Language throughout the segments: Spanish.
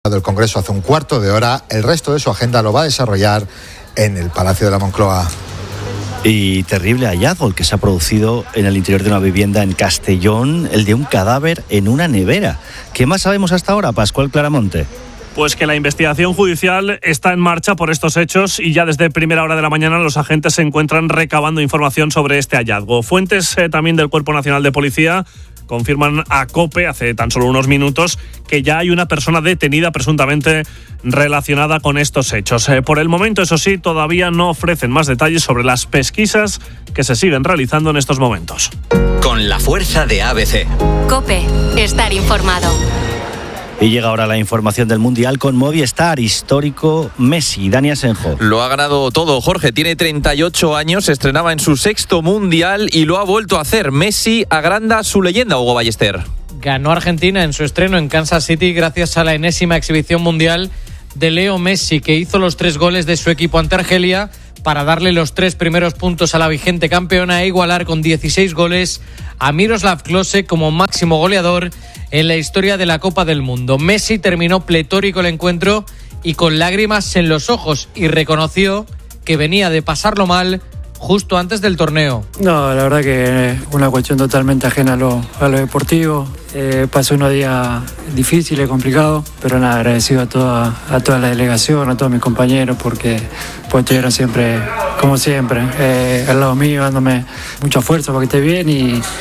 del Congreso hace un cuarto de hora. El resto de su agenda lo va a desarrollar en el Palacio de la Moncloa. Y terrible hallazgo el que se ha producido en el interior de una vivienda en Castellón, el de un cadáver en una nevera. ¿Qué más sabemos hasta ahora, Pascual Claramonte? Pues que la investigación judicial está en marcha por estos hechos y ya desde primera hora de la mañana los agentes se encuentran recabando información sobre este hallazgo. Fuentes también del Cuerpo Nacional de Policía confirman a COPE hace tan solo unos minutos que ya hay una persona detenida presuntamente relacionada con estos hechos. Por el momento, eso sí, todavía no ofrecen más detalles sobre las pesquisas que se siguen realizando en estos momentos. Con la fuerza de ABC. COPE, estar informado. Y llega ahora la información del Mundial con Movistar, histórico Messi. Dani Asenjo. Lo ha ganado todo, Jorge. Tiene 38 años, se estrenaba en su 6º Mundial y lo ha vuelto a hacer. Messi agranda su leyenda, Hugo Ballester. Ganó Argentina en su estreno en Kansas City gracias a la enésima exhibición mundial de Leo Messi, que hizo los 3 goles de su equipo ante Argelia para darle los 3 primeros puntos a la vigente campeona e igualar con 16 goles a Miroslav Klose como máximo goleador en la historia de la Copa del Mundo. Messi terminó pletórico el encuentro y con lágrimas en los ojos y reconoció que venía de pasarlo mal justo antes del torneo. No, la verdad que es una cuestión totalmente ajena a lo deportivo. Pasó unos días difíciles, complicados, pero nada, agradecido a toda la delegación, a todos mis compañeros, porque pues estuvieron siempre, como siempre, al lado mío, dándome mucha fuerza para que esté bien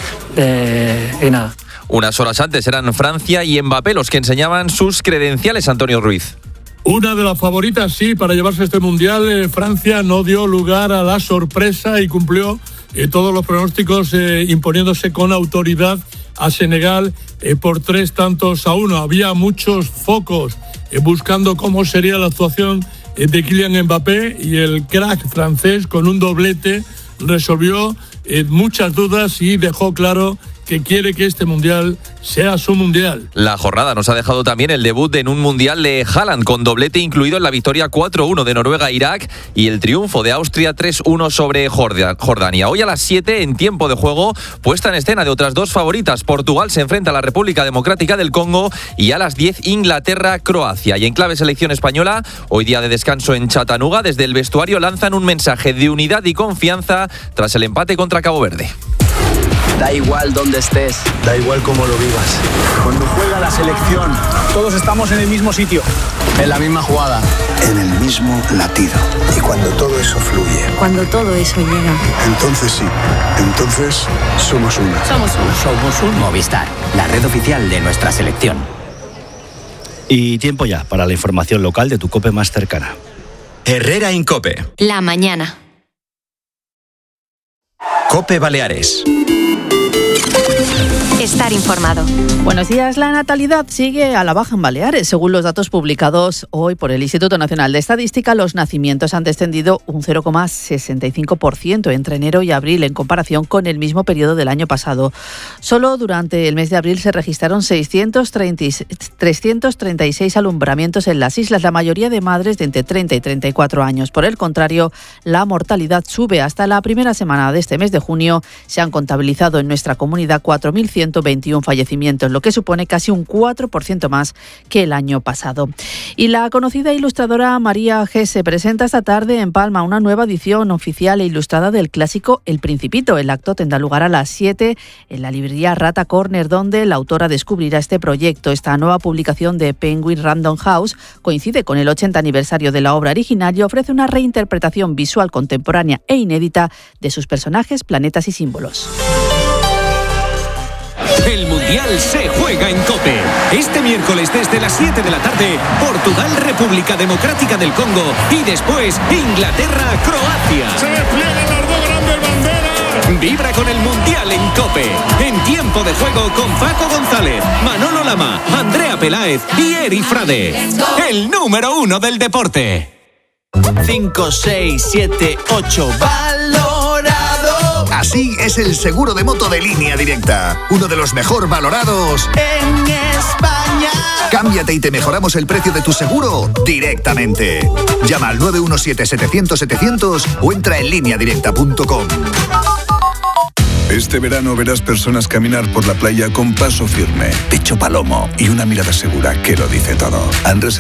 y nada. Unas horas antes eran Francia y Mbappé los que enseñaban sus credenciales, Antonio Ruiz. Una de las favoritas, sí, para llevarse este Mundial. Francia no dio lugar a la sorpresa y cumplió todos los pronósticos, imponiéndose con autoridad a Senegal por 3-1. Había muchos focos buscando cómo sería la actuación de Kylian Mbappé, y el crack francés con un doblete resolvió muchas dudas y dejó claro que quiere que este Mundial sea su Mundial. La jornada nos ha dejado también el debut en un Mundial de Haaland, con doblete incluido en la victoria 4-1 de Noruega a Irak y el triunfo de Austria 3-1 sobre Jordania. Hoy a las 7, en tiempo de juego, puesta en escena de otras 2 favoritas. Portugal se enfrenta a la República Democrática del Congo y a las 10, Inglaterra-Croacia. Y en clave selección española, hoy día de descanso en Chattanooga, desde el vestuario lanzan un mensaje de unidad y confianza tras el empate contra Cabo Verde. Da igual dónde estés, da igual cómo lo vivas. Cuando juega la selección, todos estamos en el mismo sitio, en la misma jugada, en el mismo latido. Y cuando todo eso fluye, cuando todo eso llega, entonces sí, entonces somos uno. Somos uno. Movistar, la red oficial de nuestra selección. Y tiempo ya para la información local de tu COPE más cercana. Herrera en COPE. La mañana. COPE Baleares. Estar informado. Buenos días. La natalidad sigue a la baja en Baleares. Según los datos publicados hoy por el Instituto Nacional de Estadística, los nacimientos han descendido un 0,65% entre enero y abril en comparación con el mismo periodo del año pasado. Solo durante el mes de abril se registraron 336 alumbramientos en las islas, la mayoría de madres de entre 30 y 34 años. Por el contrario, la mortalidad sube. Hasta la primera semana de este mes de junio se han contabilizado en nuestra comunidad 4.121 fallecimientos, lo que supone casi un 4% más que el año pasado. Y la conocida ilustradora María Gese presenta esta tarde en Palma una nueva edición oficial e ilustrada del clásico El Principito. El acto tendrá lugar a las 7 en la librería Rata Corner, donde la autora descubrirá este proyecto. Esta nueva publicación de Penguin Random House coincide con el 80 aniversario de la obra original y ofrece una reinterpretación visual contemporánea e inédita de sus personajes, planetas y símbolos. El Mundial se juega en COPE. Este miércoles desde las 7 de la tarde, Portugal-República Democrática del Congo y después Inglaterra-Croacia. Se despliegan las 2 grandes banderas. Vibra con el Mundial en COPE. En tiempo de juego con Paco González, Manolo Lama, Andrea Peláez y Eri Frade. El número 1 del deporte. 5, 6, 7, 8, valorado. Así es el seguro de moto de Línea Directa, uno de los mejor valorados en España. Cámbiate y te mejoramos el precio de tu seguro directamente. Llama al 917-700-700 o entra en lineadirecta.com. Este verano verás personas caminar por la playa con paso firme, pecho palomo y una mirada segura que lo dice todo. Han